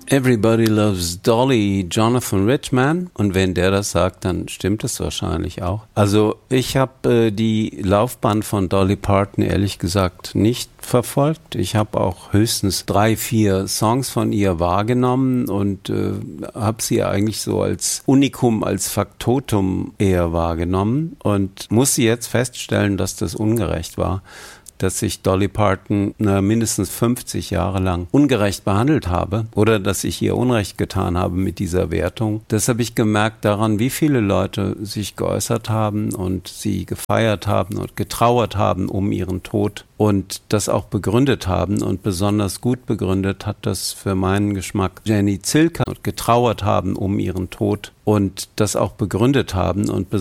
Everybody Loves Dolly, Jonathan Richman. Und wenn der das sagt, dann stimmt es wahrscheinlich auch. Also ich habe die Laufbahn von Dolly Parton ehrlich gesagt nicht verfolgt. Ich habe auch höchstens 3, 4 Songs von ihr wahrgenommen und habe sie eigentlich so als Unikum, als Faktotum eher wahrgenommen und musste jetzt feststellen, dass das ungerecht war, dass ich Dolly Parton mindestens 50 Jahre lang ungerecht behandelt habe oder dass ich ihr Unrecht getan habe mit dieser Wertung. Das habe ich gemerkt daran, wie viele Leute sich geäußert haben und sie gefeiert haben und getrauert haben um ihren Tod und das auch begründet haben, und besonders gut begründet hat das für meinen Geschmack Jenny Zilker, und getrauert haben um ihren Tod und das auch begründet haben und